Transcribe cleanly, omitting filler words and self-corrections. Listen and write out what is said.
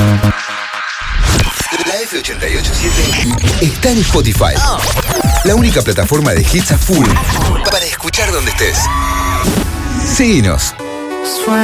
La F887 está en Spotify. La única plataforma de hits a full para escuchar donde estés. Síguenos.